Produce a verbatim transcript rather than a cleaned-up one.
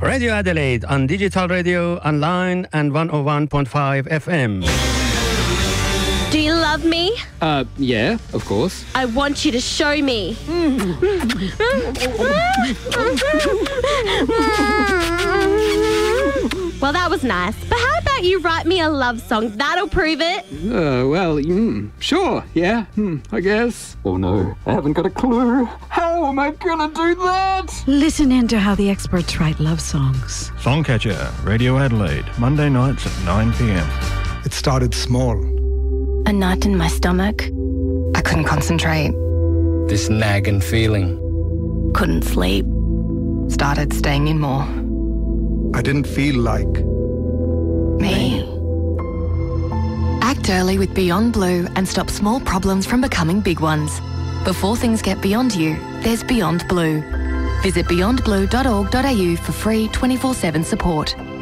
Radio Adelaide on digital radio, online and one oh one point five F M. Do you love me? Uh, yeah, of course. I want you to show me. Well, that was nice. But how about you write me a love song? That'll prove it. Uh, well, mm, sure, yeah, mm, I guess. Oh no, I haven't got a clue. How am I gonna do that? Listen in to how the experts write love songs. Songcatcher, Radio Adelaide, Monday nights at nine p.m. It started small. A knot in my stomach. I couldn't concentrate. This nagging feeling. Couldn't sleep. Started staying in more. I didn't feel like Me. Act early with Beyond Blue and stop small problems from becoming big ones. Before things get beyond you, there's Beyond Blue. Visit beyond blue dot org dot a u for free twenty-four seven support.